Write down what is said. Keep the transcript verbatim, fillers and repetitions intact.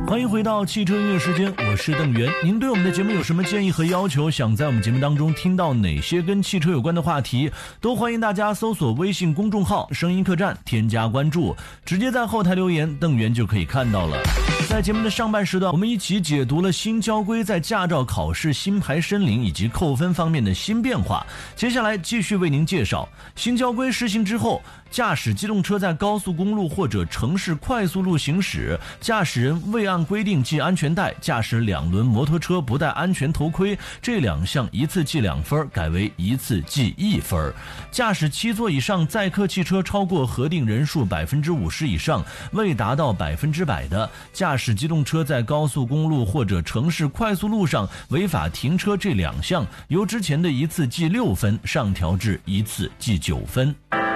欢迎回到汽车音乐时间，我是邓源。您对我们的节目有什么建议和要求？想在我们节目当中听到哪些跟汽车有关的话题？都欢迎大家搜索微信公众号声音客栈，添加关注，直接在后台留言，邓源就可以看到了。在节目的上半时段，我们一起解读了新交规在驾照考试新牌申领以及扣分方面的新变化。接下来继续为您介绍新交规施行之后，驾驶机动车在高速公路或者城市快速路行驶，驾驶人未按规定系安全带，驾驶两轮摩托车不戴安全头盔，这两项一次记两分，改为一次记一分。驾驶七座以上载客汽车超过核定人数百分之五十以上，未达到百分之百的，驾驶机动车在高速公路或者城市快速路上违法停车，这两项由之前的一次记六分上调至一次记九分。